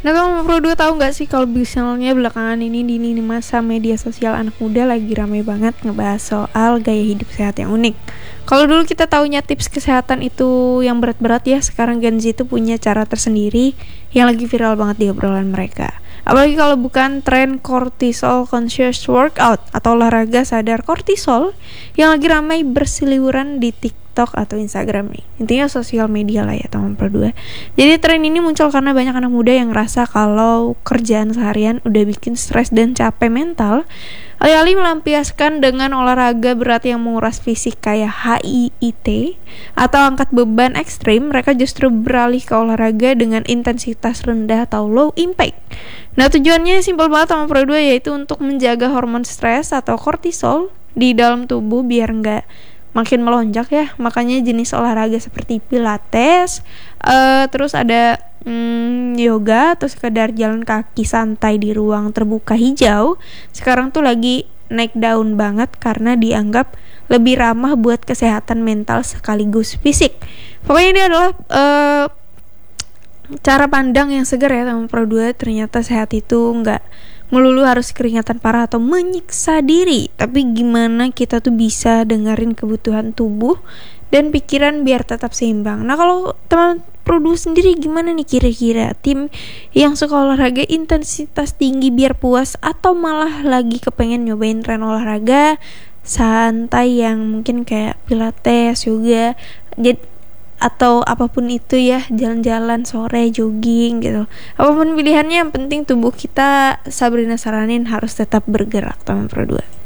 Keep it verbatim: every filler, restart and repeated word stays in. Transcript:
Nah, kamu perlu dua tahu nggak sih kalau misalnya belakangan ini di lini masa media sosial anak muda lagi ramai banget ngebahas soal gaya hidup sehat yang unik. Kalau dulu kita taunya tips kesehatan itu yang berat-berat ya, sekarang Gen Z itu punya cara tersendiri yang lagi viral banget di obrolan mereka. Apalagi kalau bukan tren cortisol conscious workout atau olahraga sadar kortisol yang lagi ramai berseliweran di TikTok atau Instagram nih. Intinya sosial media lah ya teman berdua. Jadi tren ini muncul karena banyak anak muda yang ngerasa kalau kerjaan seharian udah bikin stres dan capek mental, alih-alih melampiaskan dengan olahraga berat yang menguras fisik kayak H I I T atau angkat beban ekstrim, mereka justru beralih ke olahraga dengan intensitas rendah atau low impact. Nah, tujuannya simpel banget sama Pro dua, yaitu untuk menjaga hormon stres atau kortisol di dalam tubuh biar nggak makin melonjak ya. Makanya jenis olahraga seperti pilates, uh, terus ada hmm, yoga atau sekedar jalan kaki santai di ruang terbuka hijau sekarang tuh lagi naik daun banget karena dianggap lebih ramah buat kesehatan mental sekaligus fisik. Pokoknya ini adalah uh, cara pandang yang segar ya sama Pro dua. Ternyata sehat itu nggak melulu harus keringatan parah atau menyiksa diri, tapi gimana kita tuh bisa dengerin kebutuhan tubuh dan pikiran biar tetap seimbang. Nah, kalau teman Pro dua sendiri gimana nih kira-kira? Tim yang suka olahraga intensitas tinggi biar puas atau malah lagi kepengen nyobain tren olahraga santai yang mungkin kayak pilates, yoga, jadi atau apapun itu ya, jalan-jalan sore, jogging gitu. Apapun pilihannya, yang penting tubuh kita, Sabrina saranin harus tetap bergerak teman Pro dua.